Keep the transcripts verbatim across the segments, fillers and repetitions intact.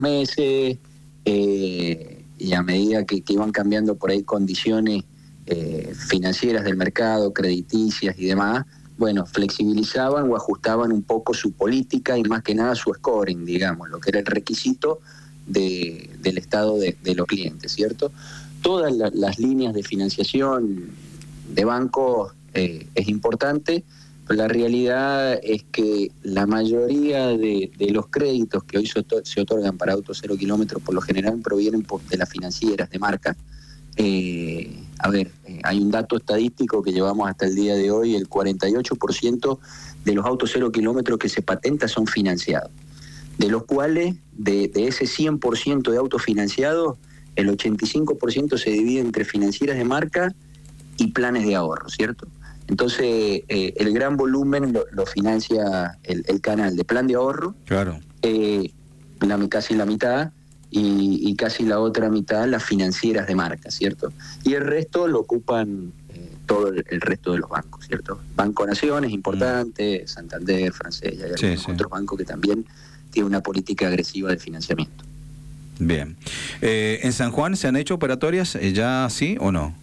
meses, eh, y a medida que, que iban cambiando por ahí condiciones eh, financieras del mercado, crediticias y demás, bueno, flexibilizaban o ajustaban un poco su política y más que nada su scoring, digamos, lo que era el requisito de, del estado de, de los clientes, ¿cierto? Todas la, las líneas de financiación de bancos eh, es importante, pero la realidad es que la mayoría de, de los créditos que hoy se, se otorgan para autos cero kilómetros por lo general provienen por, de las financieras de marca. Eh, a ver, eh, hay un dato estadístico que llevamos hasta el día de hoy: el cuarenta y ocho por ciento de los autos cero kilómetros que se patentan son financiados, de los cuales de, de ese cien por ciento de autos financiados, el ochenta y cinco por ciento se divide entre financieras de marca y planes de ahorro, ¿cierto? Entonces, eh, el gran volumen lo, lo financia el, el canal de plan de ahorro, claro, eh, la, casi la mitad, y, y casi la otra mitad las financieras de marca, ¿cierto? Y el resto lo ocupan eh, todo el, el resto de los bancos, ¿cierto? Banco Nación es importante, mm. Santander, Francés, y hay sí, algunos sí. otros bancos que también tienen una política agresiva de financiamiento. Bien. Eh, ¿En San Juan se han hecho operatorias eh, ya sí o no?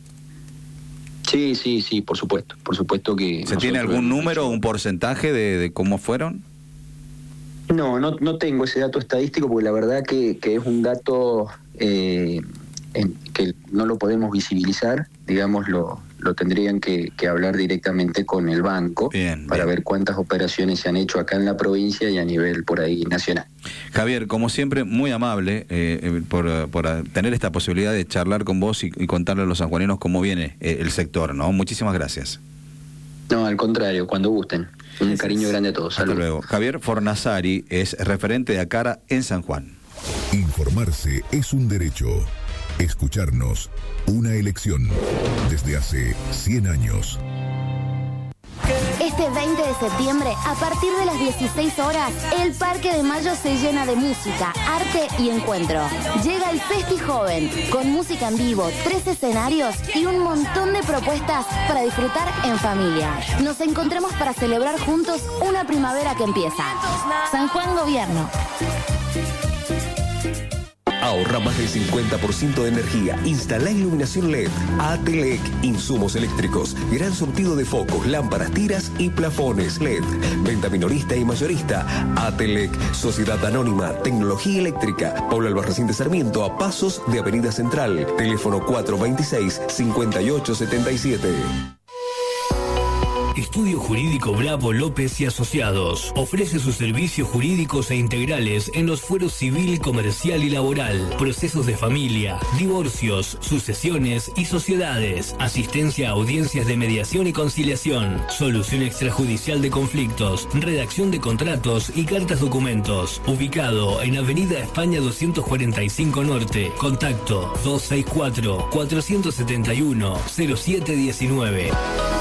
Sí, sí, sí, por supuesto, por supuesto que... ¿Se tiene algún número o un porcentaje de, de cómo fueron? No, no, no tengo ese dato estadístico porque la verdad que, que es un dato eh, en, que no lo podemos visibilizar, digamos, lo, lo tendrían que, que hablar directamente con el banco bien, para bien. ver cuántas operaciones se han hecho acá en la provincia y a nivel por ahí nacional. Javier, como siempre, muy amable eh, por, por tener esta posibilidad de charlar con vos y, y contarle a los sanjuaninos cómo viene eh, el sector, ¿no? Muchísimas gracias. No, al contrario, cuando gusten. Un Gracias. cariño grande a todos. Hasta Salud. luego. Javier Fornazari es referente de ACARA en San Juan. Informarse es un derecho. Escucharnos, una elección. Desde hace cien años. Este veinte de septiembre, a partir de las dieciséis horas, el Parque de Mayo se llena de música, arte y encuentro. Llega el Festi Joven, con música en vivo, tres escenarios y un montón de propuestas para disfrutar en familia. Nos encontramos para celebrar juntos una primavera que empieza. San Juan Gobierno. Ahorra más del cincuenta por ciento de energía. Instala iluminación L E D. Atelec, insumos eléctricos. Gran surtido de focos, lámparas, tiras y plafones L E D. Venta minorista y mayorista. Atelec, Sociedad Anónima, Tecnología Eléctrica. Pablo Albarracín de Sarmiento, a pasos de Avenida Central. Teléfono cuatro veintiséis, cincuenta y ocho setenta y siete. Estudio Jurídico Bravo López y Asociados ofrece sus servicios jurídicos e integrales en los fueros civil, comercial y laboral, procesos de familia, divorcios, sucesiones y sociedades, asistencia a audiencias de mediación y conciliación, solución extrajudicial de conflictos, redacción de contratos y cartas documentos. Ubicado en Avenida España doscientos cuarenta y cinco Norte. Contacto dos seis cuatro, cuatro siete uno, cero siete uno nueve.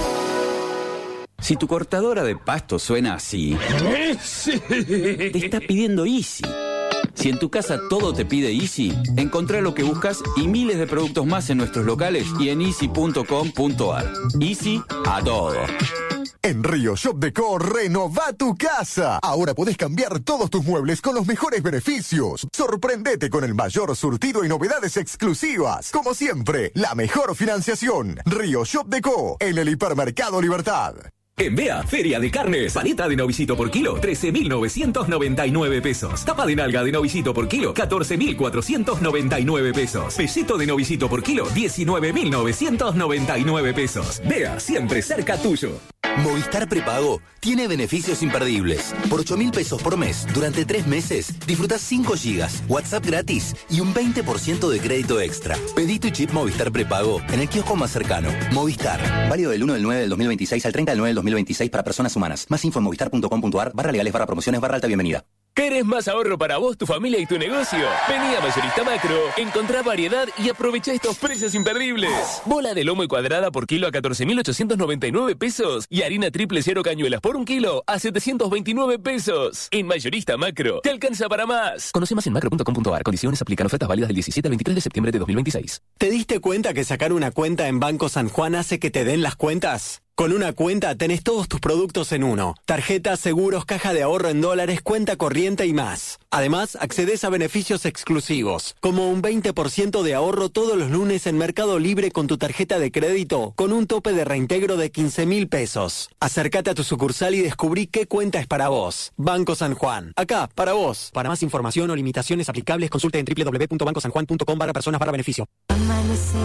Si tu cortadora de pasto suena así, te está pidiendo Easy. Si en tu casa todo te pide Easy, encontrá lo que buscas y miles de productos más en nuestros locales y en easy punto com punto ar. Easy a todo. En Río Shop Deco, renova tu casa. Ahora podés cambiar todos tus muebles con los mejores beneficios. Sorprendete con el mayor surtido y novedades exclusivas. Como siempre, la mejor financiación. Río Shop Deco, en el Hipermercado Libertad. En Bea, Feria de Carnes. Panita de novicito por kilo, trece mil novecientos noventa y nueve pesos. Tapa de nalga de novicito por kilo, catorce mil cuatrocientos noventa y nueve pesos. Pesito de novicito por kilo, diecinueve mil novecientos noventa y nueve pesos. Bea, siempre cerca tuyo. Movistar Prepago tiene beneficios imperdibles. Por ocho mil pesos por mes, durante tres meses, disfrutás cinco gigas, WhatsApp gratis y un veinte por ciento de crédito extra. Pedí tu chip Movistar Prepago en el kiosco más cercano. Movistar. Válido del uno del nueve del dos mil veintiséis al treinta del nueve del dos mil veintiséis para personas humanas. Más info en movistar punto com punto ar, barra legales, barra promociones, barra alta bienvenida. ¿Querés más ahorro para vos, tu familia y tu negocio? Vení a Mayorista Macro, encontrá variedad y aprovecha estos precios imperdibles. Bola de lomo y cuadrada por kilo a catorce mil ochocientos noventa y nueve pesos y harina triple cero cañuelas por un kilo a setecientos veintinueve pesos. En Mayorista Macro, te alcanza para más. Conoce más en macro punto com punto ar. Condiciones aplican. Ofertas válidas del diecisiete al veintitrés de septiembre de dos mil veintiséis. ¿Te diste cuenta que sacar una cuenta en Banco San Juan hace que te den las cuentas? Con una cuenta tenés todos tus productos en uno. Tarjetas, seguros, caja de ahorro en dólares, cuenta corriente y más. Además, accedes a beneficios exclusivos, como un veinte por ciento de ahorro todos los lunes en Mercado Libre con tu tarjeta de crédito, con un tope de reintegro de quince mil pesos. Acércate a tu sucursal y descubrí qué cuenta es para vos. Banco San Juan. Acá, para vos. Para más información o limitaciones aplicables, consulte en doble u doble u doble u punto banco san juan punto com barra personas barra beneficio. Amanecer